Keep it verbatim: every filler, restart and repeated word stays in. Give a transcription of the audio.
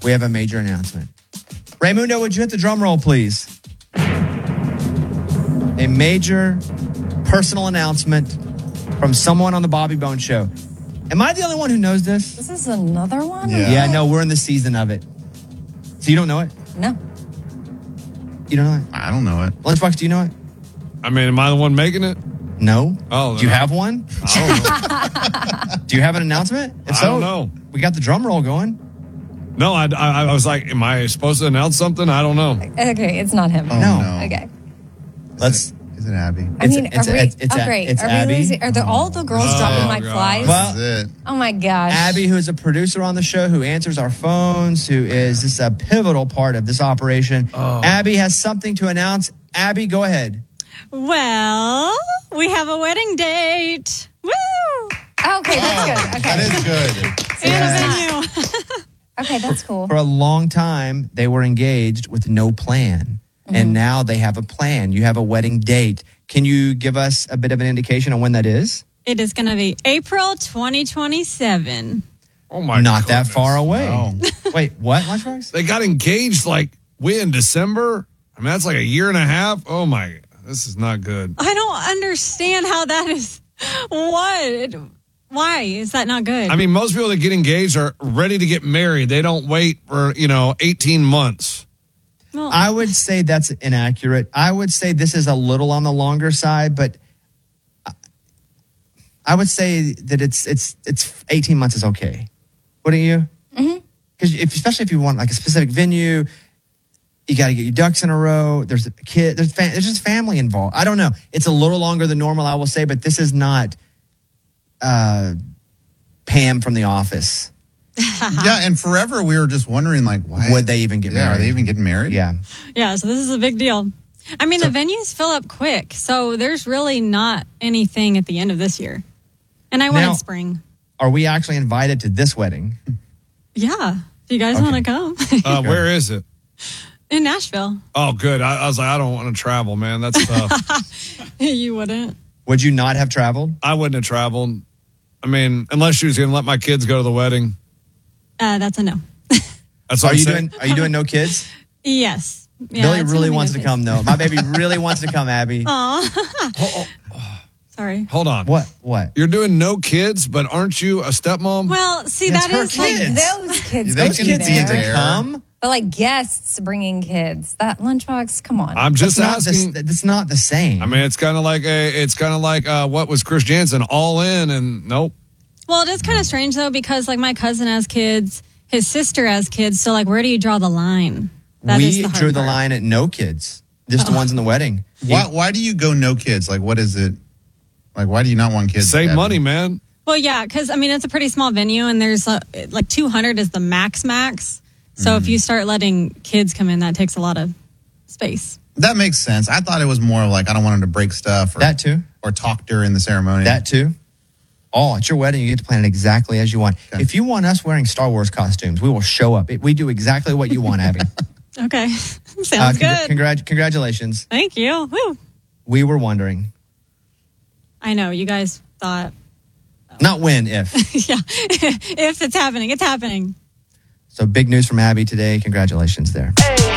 we have a major announcement. Raymundo, would you hit the drum roll, please? A major personal announcement from someone on the Bobby Bones Show. Am I the only one who knows this? This is another one? Yeah, yeah no, we're in the season of it. So you don't know it? No. You don't know it? I don't know it. Lunchbox, do you know it? I mean, am I the one making it? No. Oh, do you no. have one? I don't know. Do you have an announcement? If I so, don't know. We got the drum roll going. No, I, I, I was like, am I supposed to announce something? I don't know. Okay, it's not him. Oh, No. no. Okay. Let's. Is it Abby? I It's- mean, it's- are we, it's- it's oh, a- great. it's are Abby. we losing? Are there all the girls Oh, dropping my God. flies? Well, This is it. Oh my gosh. Abby, who is a producer on the show, who answers our phones, who is this a pivotal part of this operation. Oh. Abby has something to announce. Abby, go ahead. Well, we have a wedding date. Woo! Okay, that's good. Okay. That is good. And Yes. a venue. Okay, that's cool. For a long time, they were engaged with no plan. Mm-hmm. And now they have a plan. You have a wedding date. Can you give us a bit of an indication on when that is? It is going to be April twenty twenty-seven. Oh, my Not that goodness. far away. No. Wait, what, Lunchbox? They got engaged like, we in December? I mean, that's like a year and a half. Oh, my. This is not good. I don't understand how that is. What? Why is that not good? I mean, most people that get engaged are ready to get married. They don't wait for, you know, eighteen months. well, I would say that's inaccurate. I would say this is a little on the longer side, but I would say that it's it's it's eighteen months is okay. Wouldn't you? Mm-hmm. Because if, especially if you want like a specific venue, you got to get your ducks in a row. There's a kid. There's fa- there's just family involved. I don't know. It's a little longer than normal, I will say, but this is not uh, Pam from The Office. Yeah, and forever we were just wondering, like, why Would they even get yeah, married? Are they even getting married? Yeah. yeah, so this is a big deal. I mean, So- the venues fill up quick, so there's really not anything at the end of this year. And I wanted Now- spring. Are we actually invited to this wedding? Yeah. Do you guys Okay. want to come? Uh, where is it? In Nashville. Oh, good. I, I was like, I don't want to travel, man. That's tough. You wouldn't. Would you not have traveled? I wouldn't have traveled. I mean, unless she was going to let my kids go to the wedding. Uh, that's a no. That's what Are I'm you saying. doing? Are you doing no kids? Yes. Yeah, Billy it's really gonna be wants no to come, though. My baby really wants to come, Abby. Aw. Sorry. Hold on. What? What? You're doing no kids, but aren't you a stepmom? Well, see, That's that her is kid. like, Those kids They get can to be be there. there. Come? But like guests bringing kids. That lunchbox, come on. I'm just That's not, asking. the, that's not the same. I mean, it's kind of like a, it's kind of like uh, what was Chris Jansen, all in, and nope. well, it is kind of strange, though, because like my cousin has kids, his sister has kids. So, like, where do you draw the line? That is we the hard drew the part. line at no kids, just the ones in the wedding. Why, why do you go no kids? Like, what is it? Like, why do you not want kids? Save Abby? money, man. Well, yeah, because I mean, it's a pretty small venue, and there's uh, like two hundred is the max max. So if you start letting kids come in, that takes a lot of space. That makes sense. I thought it was more of like, I don't want them to break stuff or, That too. or talk during the ceremony. That too. Oh, at your wedding, you get to plan it exactly as you want. Okay. If you want us wearing Star Wars costumes, we will show up. We do exactly what you want, Abby. Okay, sounds Uh, congr- good. congrat- congratulations. Thank you. Woo. We were wondering. I know you guys thought, Not when, if. yeah, if it's happening, it's happening. So big news from Abby today. Congratulations there.